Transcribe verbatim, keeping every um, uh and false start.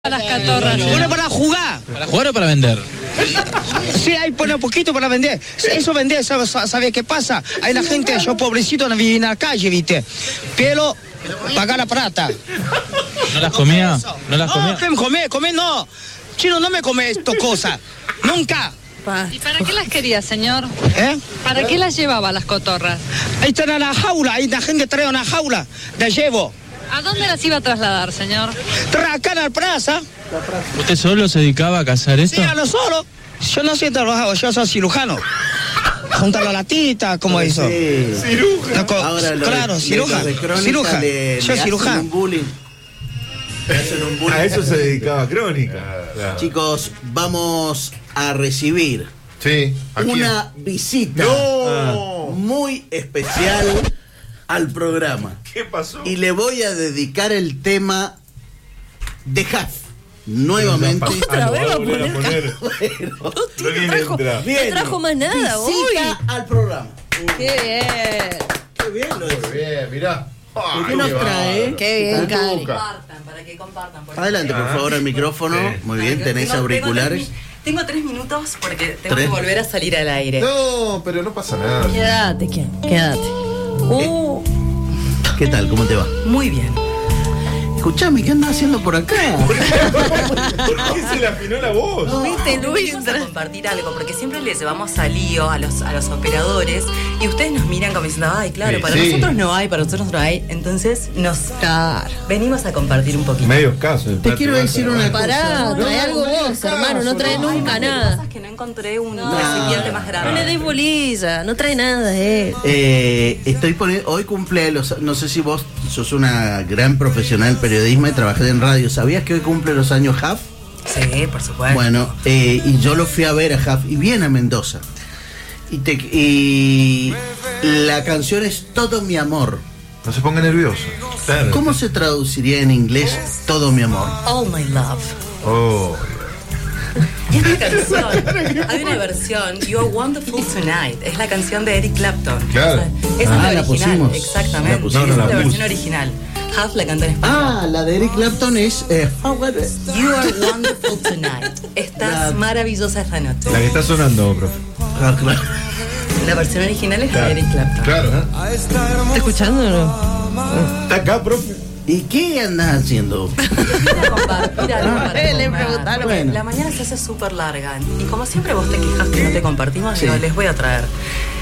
Las catorras. Bueno, para jugar. ¿Para jugar o para vender? Sí, hay pone un poquito para vender. Eso vender, ¿sabes sabe qué pasa? Hay la gente, yo pobrecito, no vive en la calle, ¿viste? Pero pagar la plata. ¿No las comía? ¿No las comía? No, que me come, come no. Chino, no me come esto cosas. Nunca. ¿Y para qué las quería, señor? ¿Eh? ¿Para qué las llevaba las cotorras? Ahí están en la jaula, ahí la gente trae una jaula. La llevo. ¿A dónde las iba a trasladar, señor? Trae acá en la plaza. ¿Usted solo se dedicaba a cazar esto? Sí, a lo solo. Yo no soy trabajador, yo soy cirujano. Juntar la latita, como eso. Sí. No, co- Ahora lo claro, de, cirujano. de Crónica Cirujano. le, Yo le cirujano. hacen un bullying. Le hacen un bullying. A eso se dedicaba Crónica. Chicos, vamos a recibir Sí. ¿A quién? una visita No. muy especial al programa. ¿Qué pasó? Y le voy a dedicar el tema de Huff. Nuevamente. Otra vez va a Bueno, No trajo, no viene. trajo más nada hoy. Visita al programa. Qué bien. Qué bien lo es. Muy bien, mirá. ¿Y qué nos trae? Qué bien, Cari. Compartan, para que compartan. por Adelante, por favor, el micrófono. Muy bien, favor. tenéis Tengo- auriculares. Tengo tres, tengo tres minutos porque tengo ¿Tres? que volver a salir al aire. No, pero no pasa nada. Quédate, ¿quién? Quédate. Uh, ¿Qué tal? ¿Cómo te va? Muy bien. Escuchame, ¿qué andas haciendo por acá? ¿Por qué se le afinó la voz? ¿Viste, Luis? Venimos a compartir algo porque siempre les llevamos a lío a los, a los operadores y ustedes nos miran como diciendo, ay, claro, Sí, para sí. nosotros no hay, para nosotros no hay. Entonces nos Claro. venimos a compartir un poquito. Medios casos. Te quiero decir una cosa. Pará, trae No, algo no, vos, no, hermano. No trae no, Ay, nunca no, lo que nada. pasa es que no encontré un No. recipiente más No grande. le des bolilla. No trae nada, eh. Eh, estoy poniendo, hoy cumple los, no sé si vos sos una gran profesional en periodismo y trabajás en radio. ¿Sabías que hoy cumple los años Huff? Sí, por supuesto. Bueno, eh, y yo lo fui a ver a Huff y viene a Mendoza. Y, te, y la canción es Todo mi amor. No se ponga nervioso. Claro. ¿Cómo se traduciría en inglés Todo mi amor? All my love. Oh. Y esta canción, hay una versión, You're Wonderful Tonight, es la canción de Eric Clapton. Claro. Esa Ah, es la la original, pusimos. exactamente. La pusimos. Esa No, no, es la la versión puse. original. Huff la canta en español. Ah, la de Eric Clapton es eh, Howard. You are wonderful tonight. Estás La- maravillosa esta noche. La que está sonando, profe. Ah, claro. La versión original es Claro. de Eric Clapton. Claro. ¿eh? ¿Estás escuchando o no? ¿Está acá, profe? ¿Y qué andas haciendo? Vine a compartir algo para Eh, le comer, preguntaron. porque Bueno. La mañana se hace súper larga. Y como siempre vos te quejas que no te compartimos, Sí. digo, les voy a traer